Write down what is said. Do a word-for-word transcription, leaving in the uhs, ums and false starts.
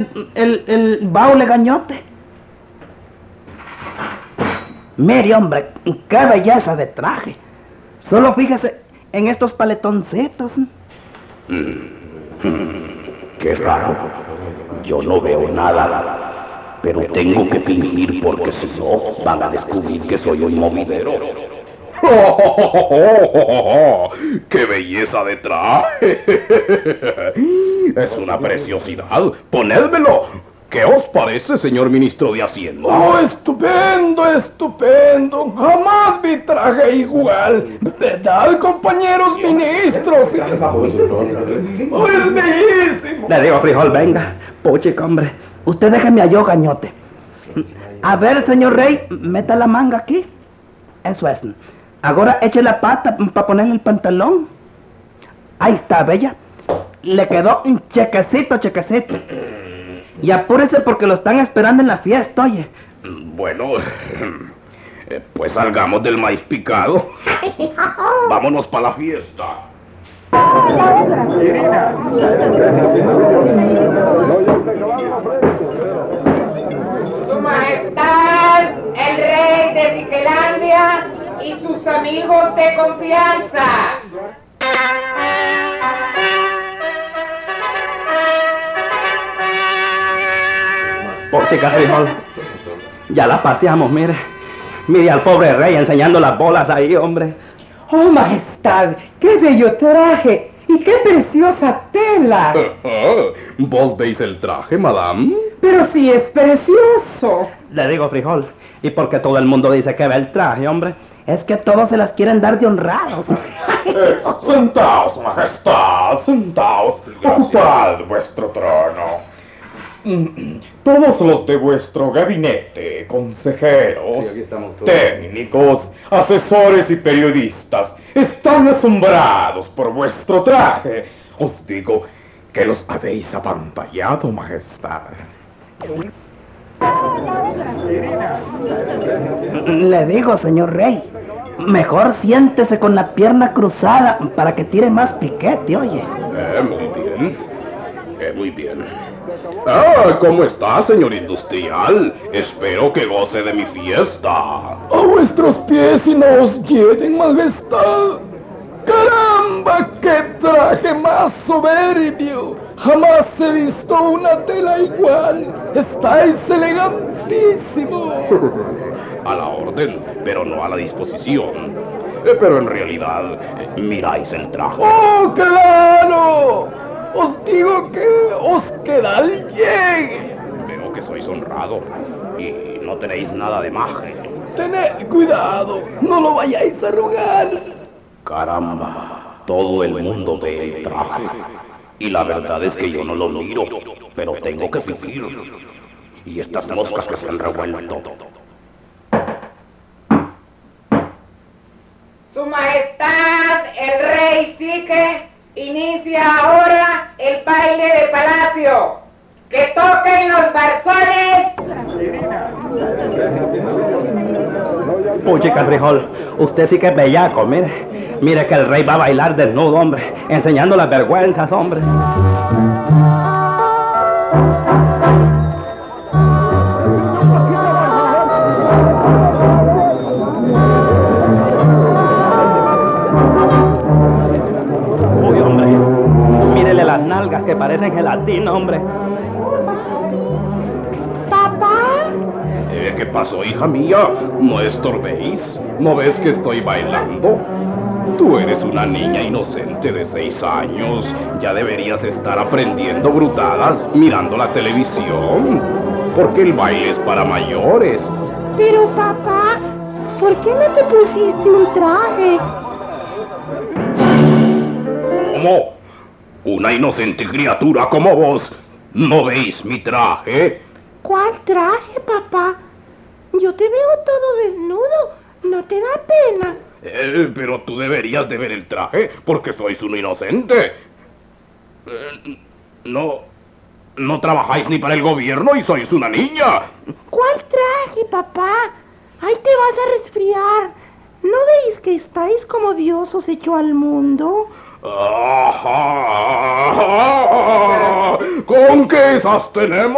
el, el baule gañote. Mire, hombre, qué belleza de traje. Solo fíjese en estos paletoncitos. Mm. Qué raro. Yo no veo nada, pero tengo que fingir porque si no van a descubrir que soy un movidero. ¡Oh, oh, oh, oh, oh, oh! ¡Qué belleza de traje! Es una preciosidad. ¡Ponedmelo! ¿Qué os parece, señor ministro de Hacienda? ¡Oh, estupendo, estupendo! Jamás vi traje igual. ¿Verdad, compañeros ministros? ¡Oh, es bellísimo! Le digo, Frijol, venga, puchica, hombre. Usted déjeme a yo, gañote. A ver, señor Rey, meta la manga aquí. Eso es. Ahora eche la pata para ponerle el pantalón. Ahí está, bella. Le quedó un chequecito, chequecito. Y apúrese porque lo están esperando en la fiesta, oye. Bueno, pues salgamos del maíz picado. Vámonos para la fiesta. Su Majestad, el rey de Ciquelandia y sus amigos de confianza. Puchica, Frijol, ya la paseamos, mire. Mire al pobre rey enseñando las bolas ahí, hombre. ¡Oh, majestad! ¡Qué bello traje! ¡Y qué preciosa tela! ¿Vos veis el traje, madame? ¡Pero sí es precioso! Le digo, Frijol, y porque todo el mundo dice que ve el traje, hombre, es que todos se las quieren dar de honrados. Sentaos, majestad, sentaos. Ocupad vuestro trono. Todos los de vuestro gabinete, consejeros, Sí, aquí estamos todos. técnicos, asesores y periodistas, están asombrados por vuestro traje. Os digo que los habéis apantallado, majestad. Le digo, señor rey, mejor siéntese con la pierna cruzada para que tire más piquete, oye. Eh, muy bien. Eh, muy bien. Ah, ¿cómo está, señor industrial? Espero que goce de mi fiesta. A vuestros pies y no os hieden, majestad. ¡Caramba! ¡Qué traje más soberbio! Jamás he visto una tela igual. Estáis elegantísimo. A la orden, pero no a la disposición. Eh, pero en realidad, eh, miráis el traje. ¡Oh, claro! Os digo que os queda al llegue. Veo que sois honrado y no tenéis nada de maje. Tened cuidado, no lo vayáis a arrugar. Caramba, todo el mundo ve el traje. Y la verdad es que yo no lo miro, pero tengo que fingir. Y estas moscas que se han revuelto. Su Majestad, el rey Sique, inicia ahora el baile de palacio. ¡Que toquen los barzones! Puchica, Frijol, usted sí que es bellaco, mire. Mire que el rey va a bailar desnudo, hombre, enseñando las vergüenzas, hombre. Uy, hombre, mírele las nalgas que parecen gelatina, hombre. Eh, ¿Qué pasó, hija mía? ¿No estorbéis? ¿No ves que estoy bailando? Tú eres una niña inocente de seis años. Ya deberías estar aprendiendo brutadas mirando la televisión. Porque el baile es para mayores. Pero papá, ¿por qué no te pusiste un traje? ¿Cómo? Una inocente criatura como vos. ¿No veis mi traje? ¿Cuál traje, papá? Yo te veo todo desnudo. ¿No te da pena? Eh, pero tú deberías de ver el traje, porque sois un inocente. Eh, no, no trabajáis ni para el gobierno y sois una niña. ¿Cuál traje, papá? Ahí te vas a resfriar. ¿No veis que estáis como Dios os echó al mundo? Ajá. ¿Con qué esas tenemos?